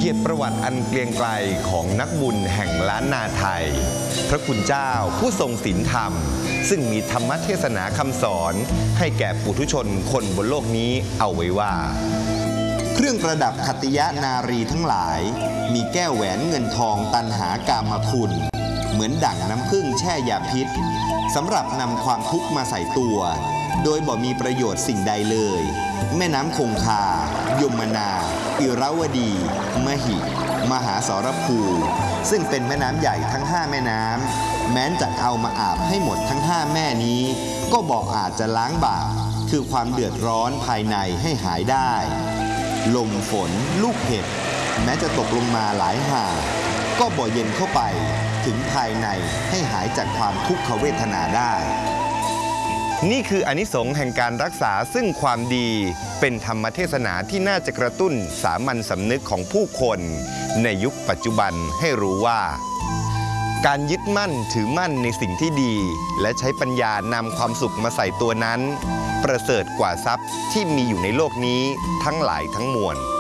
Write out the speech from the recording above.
กียรติประวัติอันเกรียงไกรของนักบุญแห่งล้านนาไทยพระคุณเจ้าผู้ทรงศีลธรรมซึ่งมีธรรมเทศนาคำสอนให้แก่ปุถุชนคนบนโลกนี้เอาไว้ว่าเครื่องประดับขัตติยนารีทั้งหลายมีแก้วแหวนเงินทองตันหากามคุณเหมือนดั่งน้ำผึ้งแช่ยาพิษสำหรับนำความทุกข์มาใส่ตัวโดยบ่มีประโยชน์สิ่งใดเลยแม่น้ำคงคายมนาอิราวดีมหิมหาสรภูซึ่งเป็นแม่น้ำใหญ่ทั้ง5แม่น้ำแม้นจะเอามาอาบให้หมดทั้ง5แม่นี้ก็บอกอาจจะล้างบาปคือความเดือดร้อนภายในให้หายได้ลมฝนลูกเห็บแม้จะตกลงมาหลายหาก็บ่เย็นเข้าไปถึงภายในให้หายจากความทุกขเวทนาได้นี่คืออานิสงส์แห่งการรักษาซึ่งความดีเป็นธรรมเทศนาที่น่าจะกระตุ้นสามัญสำนึกของผู้คนในยุคปัจจุบันให้รู้ว่าการยึดมั่นถือมั่นในสิ่งที่ดีและใช้ปัญญานำความสุขมาใส่ตัวนั้นประเสริฐกว่าทรัพย์ที่มีอยู่ในโลกนี้ทั้งหลายทั้งมวล